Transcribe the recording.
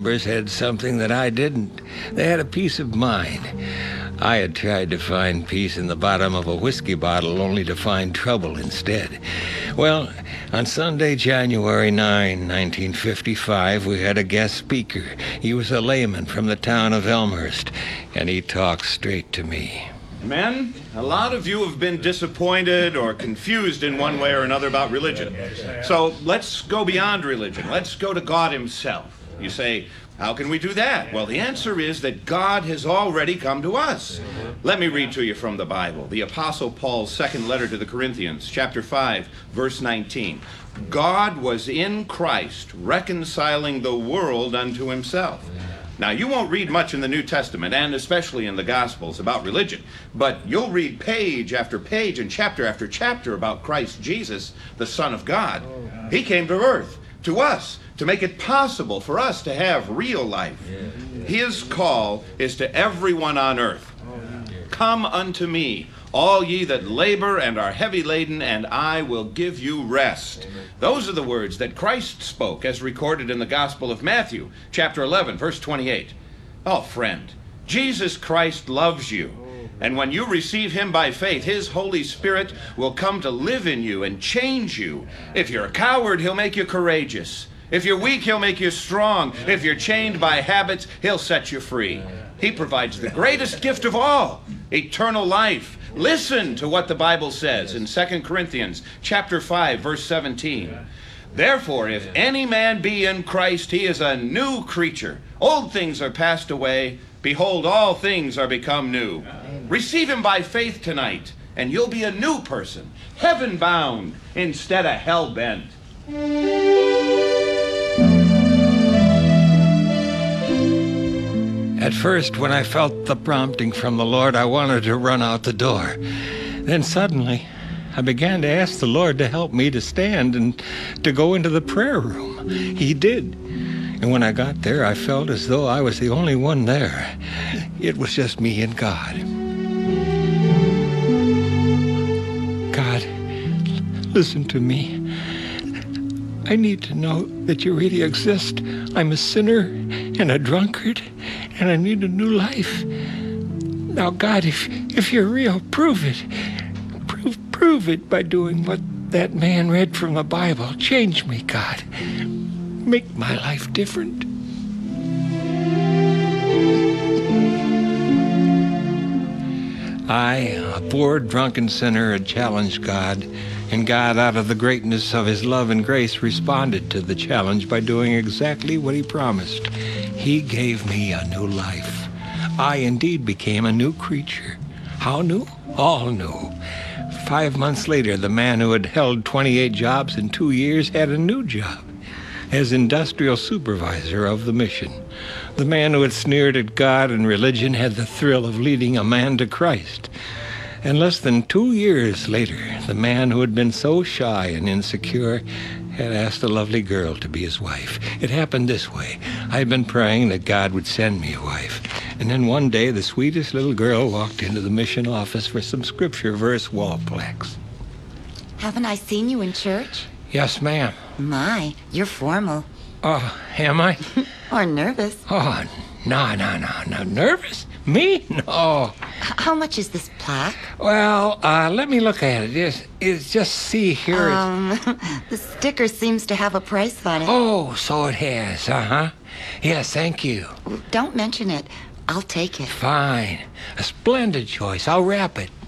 neighbors had something that I didn't. They had a peace of mind. I had tried to find peace in the bottom of a whiskey bottle, only to find trouble instead. Well, on Sunday, January 9, 1955, we had a guest speaker. He was a layman from the town of Elmhurst, and he talked straight to me. Men, a lot of you have been disappointed or confused in one way or another about religion. So let's go beyond religion. Let's go to God himself. You say, how can we do that? Well, the answer is that God has already come to us. Let me read to you from the Bible. The Apostle Paul's second letter to the Corinthians, chapter 5, verse 19. God was in Christ reconciling the world unto himself. Now, you won't read much in the New Testament, and especially in the Gospels, about religion, but you'll read page after page and chapter after chapter about Christ Jesus, the Son of God. He came to earth, to us, to make it possible for us to have real life. His call is to everyone on earth. Come unto me, all ye that labor and are heavy laden, and I will give you rest. Those are the words that Christ spoke as recorded in the Gospel of Matthew, chapter 11, verse 28. Oh, friend, Jesus Christ loves you. And when you receive him by faith, his Holy Spirit will come to live in you and change you. If you're a coward, he'll make you courageous. If you're weak, he'll make you strong. If you're chained by habits, he'll set you free. He provides the greatest gift of all, eternal life. Listen to what the Bible says in 2 Corinthians chapter 5, verse 17. Therefore, if any man be in Christ, he is a new creature. Old things are passed away. Behold, all things are become new. Receive him by faith tonight, and you'll be a new person, heaven-bound instead of hell-bent. At first, when I felt the prompting from the Lord, I wanted to run out the door. Then suddenly, I began to ask the Lord to help me to stand and to go into the prayer room. He did. And when I got there, I felt as though I was the only one there. It was just me and God. God, listen to me. I need to know that you really exist. I'm a sinner and a drunkard, and I need a new life. Now, God, if you're real, prove it. Prove it by doing what that man read from the Bible. Change me, God. Make my life different. I, a poor drunken sinner, had challenged God, and God, out of the greatness of his love and grace, responded to the challenge by doing exactly what he promised. He gave me a new life. I indeed became a new creature. How new? All new. 5 months later, the man who had held 28 jobs in 2 years had a new job as industrial supervisor of the mission. The man who had sneered at God and religion had the thrill of leading a man to Christ. And less than 2 years later, the man who had been so shy and insecure had asked a lovely girl to be his wife. It happened this way. I had been praying that God would send me a wife. And then one day, the sweetest little girl walked into the mission office for some scripture verse wall plaques. Haven't I seen you in church? Yes, ma'am. My, you're formal. Oh, am I? Or nervous. Oh, no. Nervous? Me? No. How much is this plaque? Well, let me look at it. It's just see here. The sticker seems to have a price on it. Oh, so it has, uh-huh. Yes, thank you. Don't mention it. I'll take it. Fine. A splendid choice. I'll wrap it.